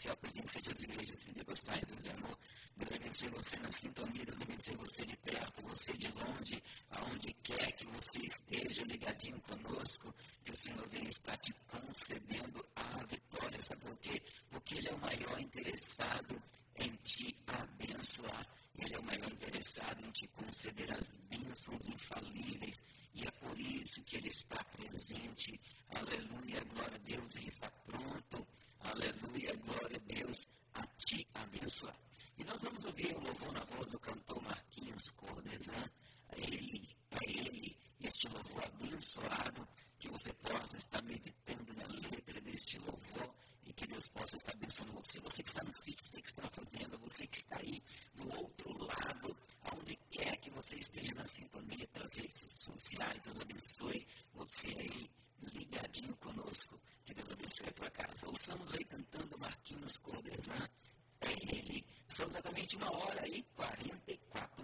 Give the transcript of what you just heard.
especial pertence às igrejas pentecostais, Deus é amor. Deus abençoe você na sintonia, Deus abençoe você de perto, você de longe, aonde quer que você esteja ligadinho conosco, que o Senhor venha estar te concedendo a vitória, sabe por quê? Porque Ele é o maior interessado em te abençoar, Ele é o maior interessado em te conceder as bênçãos infalíveis, e é por isso que Ele está presente, aleluia, glória a Deus, Ele está pronto, aleluia, glória a Deus, a te abençoar. E nós vamos ouvir o louvor na voz do cantor Marquinhos Cordesan, a ele, este louvor abençoado, que você possa estar meditando na letra deste louvor e que Deus possa estar abençoando você. Você que está no sítio, você que está na fazenda, você que está aí do outro lado, aonde quer que você esteja na sintonia pelas redes sociais, Deus abençoe você aí ligadinho conosco. Que Deus abençoe a tua casa. Ouçamos aí cantando Marquinhos Cordesan, é ele. São exatamente 1h44.